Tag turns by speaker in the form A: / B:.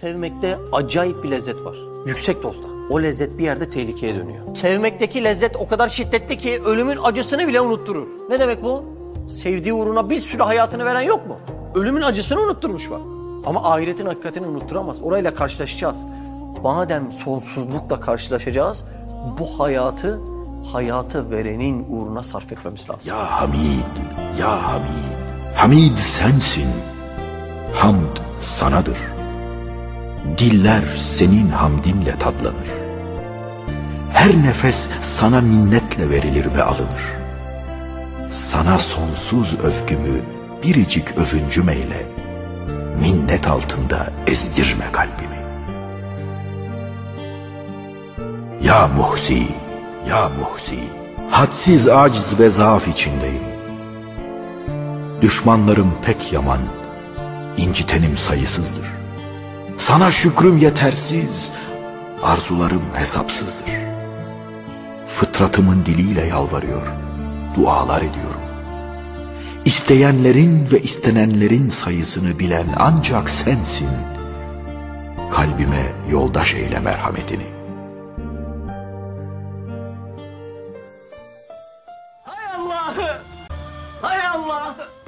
A: Sevmekte acayip bir lezzet var. Yüksek dozda. O lezzet bir yerde tehlikeye dönüyor. Sevmekteki lezzet o kadar şiddetli ki ölümün acısını bile unutturur. Ne demek bu? Sevdiği uğruna bir sürü hayatını veren yok mu? Ölümün acısını unutturmuş var. Ama ahiretin hakikatini unutturamaz. Orayla karşılaşacağız. Madem sonsuzlukla karşılaşacağız, bu hayatı verenin uğruna sarf etmemiz lazım.
B: Ya Hamid, ya Hamid. Hamid sensin. Hamd sanadır. Diller senin hamdinle tadlanır. Her nefes sana minnetle verilir ve alınır. Sana sonsuz övgümü biricik övüncüm eyle. Minnet altında ezdirme kalbimi. Ya Muhsi, ya Muhsi, hadsiz aciz ve zaaf içindeyim. Düşmanlarım pek yaman, incitenim sayısızdır. Sana şükrüm yetersiz, arzularım hesapsızdır. Fıtratımın diliyle yalvarıyor, dualar ediyorum. İsteyenlerin ve istenenlerin sayısını bilen ancak sensin. Kalbime yoldaş eyle merhametini.
A: Hay Allah! Hay Allah!